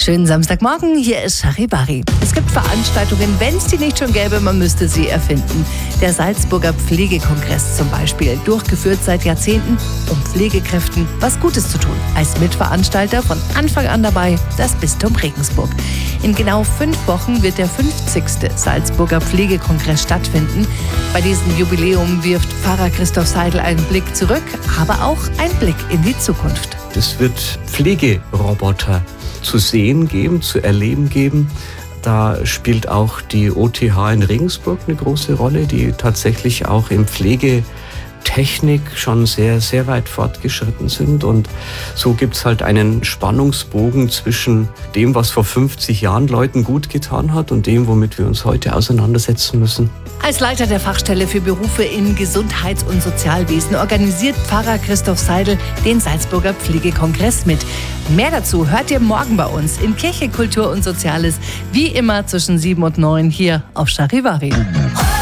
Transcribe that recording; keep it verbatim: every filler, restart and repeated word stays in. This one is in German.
Schönen Samstagmorgen, hier ist Charivari. Es gibt Veranstaltungen, wenn es die nicht schon gäbe, man müsste sie erfinden. Der Salzburger Pflegekongress zum Beispiel, durchgeführt seit Jahrzehnten, um Pflegekräften was Gutes zu tun. Als Mitveranstalter von Anfang an dabei das Bistum Regensburg. In genau fünf Wochen wird der fünfzigste Salzburger Pflegekongress stattfinden. Bei diesem Jubiläum wirft Pfarrer Christoph Seidel einen Blick zurück, aber auch einen Blick in die Zukunft. Es wird Pflegeroboter zu sehen geben, zu erleben geben. Da spielt auch die O T H in Regensburg eine große Rolle, die tatsächlich auch in Pflegetechnik schon sehr, sehr weit fortgeschritten sind. Und so gibt es halt einen Spannungsbogen zwischen dem, was vor fünfzig Jahren Leuten gut getan hat und dem, womit wir uns heute auseinandersetzen müssen. Als Leiter der Fachstelle für Berufe im Gesundheits- und Sozialwesen organisiert Pfarrer Christoph Seidel den Salzburger Pflegekongress mit. Mehr dazu hört ihr morgen bei uns in Kirche, Kultur und Soziales, wie immer zwischen sieben und neun hier auf Charivari.